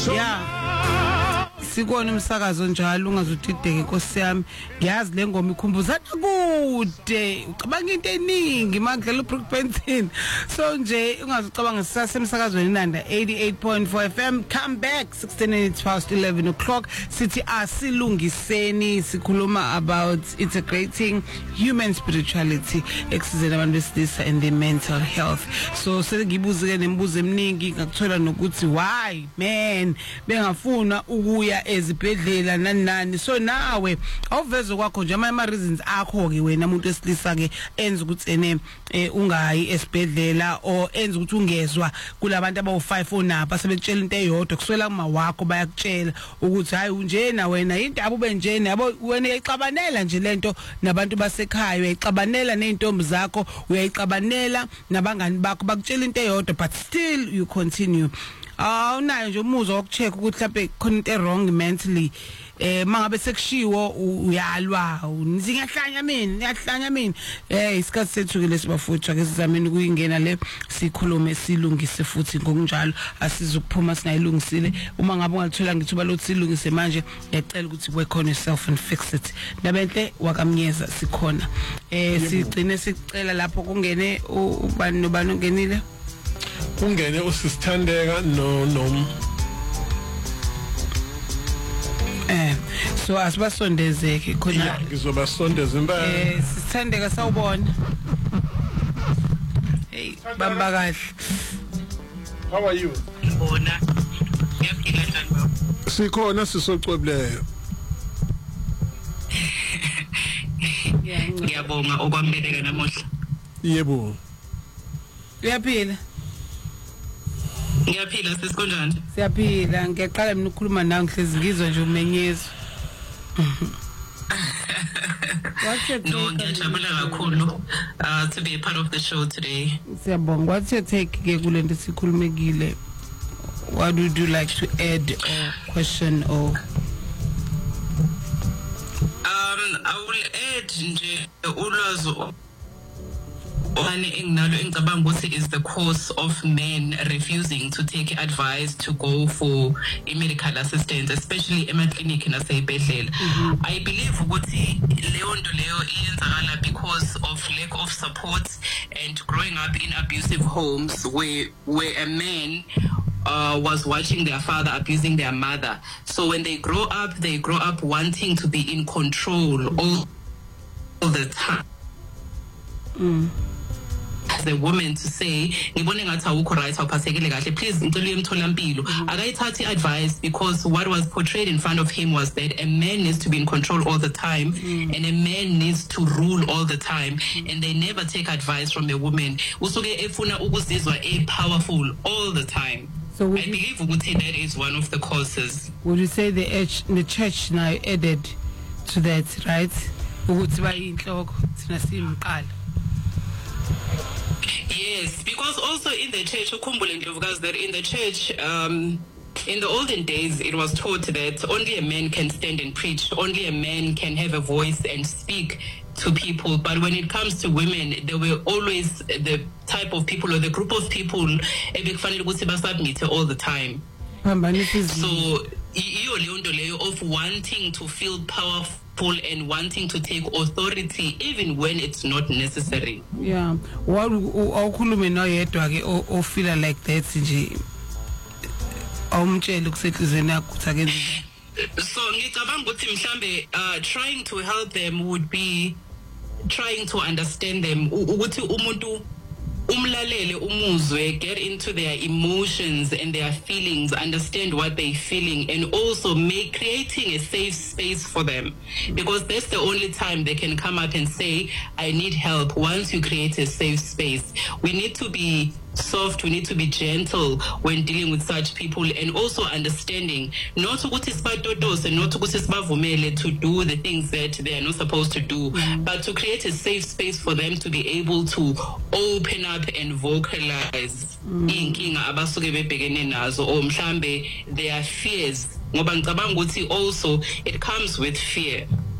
Yeah. Sikona umsakazo njalo ungazudideke Nkosi yami ngiyazi le ngoma ikhumbuzana kude ucabanga into eningi makudlela uBrookbenton so nje ungazicabanga sisasemsakazweni Nanda 88.4 FM come back 16 minutes past 11 o'clock sithi asilungiseni sikhuluma about integrating human spirituality eksizena abantu besilisa and the mental health so sengibuze ke nemibuzo eminingi ngakuthola nokuthi why man bengafuna ukuya ezibhedlela nani so nawe awuveze kwakho nje ama reasons akho ke wena umuntu wesilisa ke enza ukuthi ene ungayi esibhedlela or enza ukuthi ungezwa kulabantu abawu5 onapha sebekutshela into eyodwa kuswela kuma wakho bayakutshela ukuthi hayi unjena wena indaba ube njena yabo wena uyayixabanela nje lento nabantu basekhaya uyayixabanela nezintombi zakho uyayixabanela nabangani bakho bakutshela into eyodwa but still you continue unayo nje umuzwa wokucheck ukuthi mhlawumbe khona into wrong mentally mangabe sekushiwo uyalwa ngiyahlanya mina isikhathi sethu ke lesibafutha ke sizameni kuyingena le sikhulume silungise futhi ngokunjalo asizukuphuma singayilungisile uma ngabe ungalithola ngithuba lokuthi silungise manje ngiyacela ukuthi work on yourself and fix it nabenhle wakamnyeza sikhona sigcine sicela lapho kungene ubani nobani ungenile ungene usisithandeka no so asibasondezeke khona ngizobasondeza impela sithandeka sawubona hey bamba kahle how are you bona ngiyaphila njani sikhona sisocwebuleyo ngiyabonga okwamkeleka namuhla yebo uyaphila ngiyaphila sesikonjani siyaphila ngiyaqala mina ukukhuluma nawe ngihlezi ngizwa nje umenyezo no ngiyajabula kakhulu to be a part of the show today siyabonga what's your take ke kulento sikhulumekile what would you like to add or question or I will add nje ulwazi engicabanga ukuthi is the cause of men refusing to take advice to go for medical assistance, especially clinic naseyibhedlela. I believe ukuthi leyo nto leyo iyenzakala because of lack of support and growing up in abusive homes where a man was watching their father abusing their mother. So when they grow up wanting to be in control all the time. As a woman to say ngibone ngathi awukho right awuphathekile kahle please ngicela uyemtholampilo akayithathi advice because what was portrayed in front of him was that a man needs to be in control all the time and a man needs to rule all the time and they never take advice from a woman usuke efuna ukuzizwa powerful all the time. So I believe ukuthi that is one of the causes. Would you say the church now added to that, right? Ukuthi bayinhloko thina simqala. Yes, because also in the church, that in the church, in the olden days, it was taught that only a man can stand and preach, only a man can have a voice and speak to people. But when it comes to women, there were always the type of people or the group of people all the time. So, of wanting to feel powerful and wanting to take authority even when it's not necessary. Yeah. What awukhulume noyedwa ke o feel like that nje awumtshela ukusehlizweni yakho uthakenze. So ngicabanga ukuthi mhlambe trying to help them would be trying to understand them ukuthi umuntu umlalele umuzwe, get into their emotions and their feelings, understand what they're feeling, and also creating a safe space for them, because that's the only time they can come up and say I need help. Once you create a safe space, we need to be soft, we need to be gentle when dealing with such people, and also understanding not ukuthi sibadodose, not ukuthi sibavumele to do the things that they are not supposed to do, but to create a safe space for them to be able to open up and vocalize inkinga abasuke bebhekene nazo or mhlambe their fears, ngoba ngicabanga ukuthi also it comes with fear.